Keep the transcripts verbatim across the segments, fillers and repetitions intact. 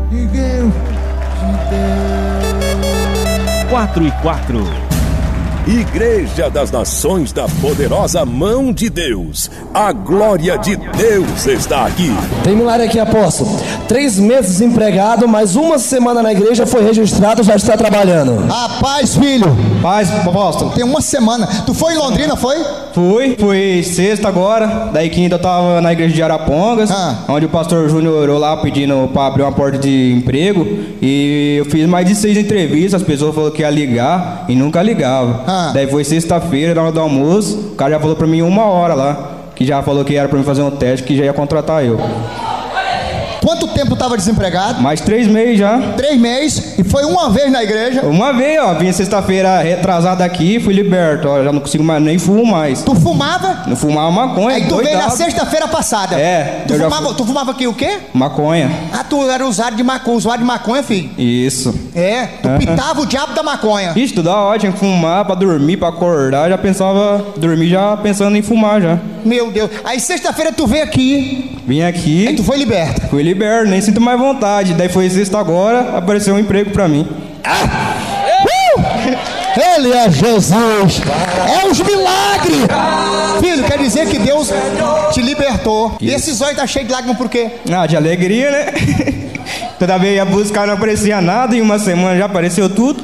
Igreja de Deus. Quatro e quatro. Igreja das Nações da Poderosa Mão de Deus. A glória de Deus está aqui. Tem milagre aqui, apóstolo. Três meses desempregado, mas uma semana na igreja foi registrado, já está trabalhando. Rapaz, filho. Paz, apóstolo. Tem uma semana. Tu foi em Londrina, foi? Fui, fui sexta agora. Daí quinta eu tava na igreja de Arapongas, ah. onde o pastor Júnior orou lá pedindo pra abrir uma porta de emprego. E eu fiz mais de seis entrevistas, as pessoas falaram que ia ligar e nunca ligava. Ah. Daí foi sexta-feira, na hora do almoço, o cara já falou pra mim uma hora lá, que já falou que era pra mim fazer um teste, que já ia contratar eu. Quanto tempo tava desempregado? Mais três meses já. Três meses. E foi uma vez na igreja? Uma vez, ó. Vim sexta-feira retrasado aqui, fui liberto. Ó, já não consigo mais, nem fumo mais. Tu fumava? Não fumava maconha. Aí tu doidado. veio na sexta-feira passada. É. Tu fumava, fu... tu fumava aqui o quê? Maconha. Ah, tu era usuário de maconha, usuário de maconha, filho? Isso. É, tu uh-huh. pitava o diabo da maconha. Ixi, toda hora tinha que fumar pra dormir, pra acordar. Já pensava, dormir já pensando em fumar já. Meu Deus. Aí sexta-feira tu veio aqui. Vim aqui. Aí tu foi liberto. Fui liberto, nem sinto mais vontade. Daí foi sexta agora, apareceu um emprego pra mim. Ah. Uh! Ele é Jesus. É os milagres. Filho, quer dizer que Deus te libertou. Isso. E esses olhos tá cheio de lágrimas por quê? Ah, de alegria, né? Toda vez ia buscar, não aparecia nada. Em uma semana já apareceu tudo.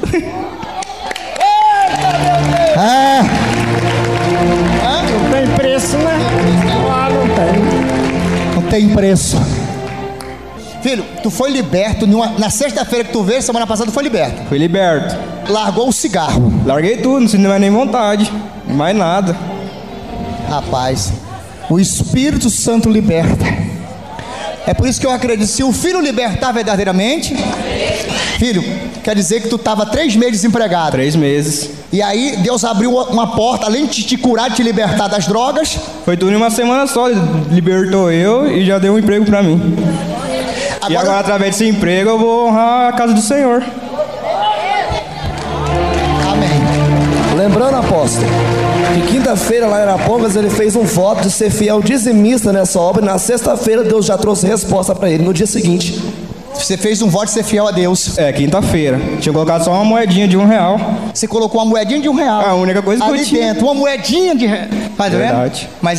Ah. Ah, não tem preço, né? Ah, não tem. Não tem preço. Filho, tu foi liberto numa, na sexta-feira que tu veio, semana passada tu foi liberto. Fui liberto. Largou o cigarro. Larguei tudo, não sinto mais nem vontade. Mais nada. Rapaz, o Espírito Santo liberta. É por isso que eu acredito, se o Filho libertar verdadeiramente, filho, quer dizer que tu estava três meses desempregado. Três meses. E aí Deus abriu uma porta, além de te curar, de te libertar das drogas. Foi tudo em uma semana só, libertou eu e já deu um emprego pra mim. Agora, e agora, através desse emprego, eu vou honrar a casa do Senhor. Amém. Lembrando, apóstolo, que quinta-feira lá em Arapongas ele fez um voto de ser fiel dizimista nessa obra. E na sexta-feira Deus já trouxe resposta para ele. No dia seguinte, você fez um voto de ser fiel a Deus. É, quinta-feira. Tinha colocado só uma moedinha de um real. Você colocou uma moedinha de um real. É a única coisa que ali eu tinha. dentro, uma moedinha de real. Faz, verdade. Mas